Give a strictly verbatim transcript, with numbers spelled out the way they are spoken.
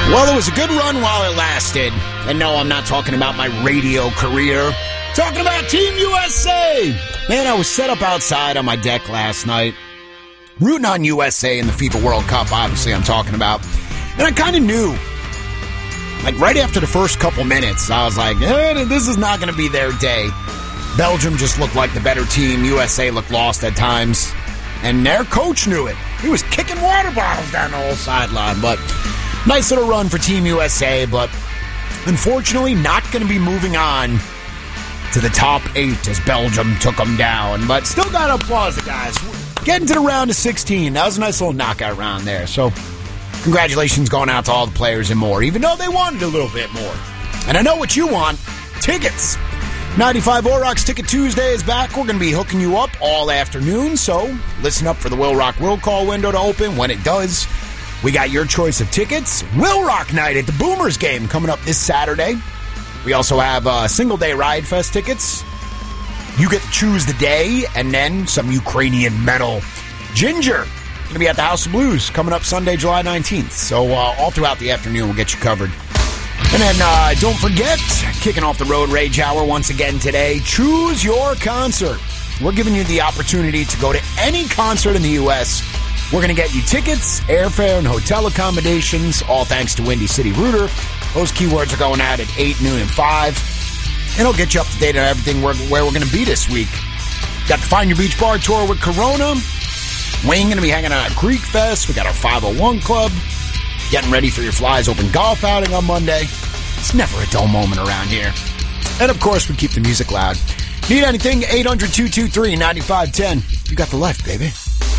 Well, it was a good run while it lasted. And no, I'm not talking about my radio career. Talking about Team U S A. Man, I was set up outside on my deck last night, rooting on U S A in the FIFA World Cup, obviously I'm talking about. And I kind of knew, like right after the first couple minutes, I was like, eh, this is not going to be their day. Belgium just looked like the better team. U S A looked lost at times. And their coach knew it. He was kicking water bottles down the whole sideline. But nice little run for Team U S A, but unfortunately not going to be moving on to the top eight as Belgium took them down. But still got to applaud the guys. Getting to the round of sixteen. That was a nice little knockout round there. So congratulations going out to all the players and more, even though they wanted a little bit more. And I know what you want. Tickets. ninety-five O Rocks Ticket Tuesday is back. We're going to be hooking you up all afternoon, so listen up for the Will Rock Will Call window to open. When it does, we got your choice of tickets. Will Rock Night at the Boomers game coming up this Saturday. We also have uh, single-day Riot Fest tickets. You get to choose the day, and then some Ukrainian metal. Ginger, going to be at the House of Blues coming up Sunday, July nineteenth. So uh, all throughout the afternoon, we'll get you covered. And then uh, don't forget, kicking off the Road Rage Hour once again today, choose your concert. We're giving you the opportunity to go to any concert in the U S We're going to get you tickets, airfare, and hotel accommodations, all thanks to Windy City Router. Those keywords are going out at eight, noon, and five. And it'll get you up to date on everything where, where we're going to be this week. Got the Find Your Beach Bar tour with Corona. Wayne going to be hanging out at Creek Fest. We got our five oh one Club. Getting ready for your Flies Open golf outing on Monday. It's never a dull moment around here. And, of course, we keep the music loud. Need anything? eight hundred, two two three, nine five one zero. You got the life, baby.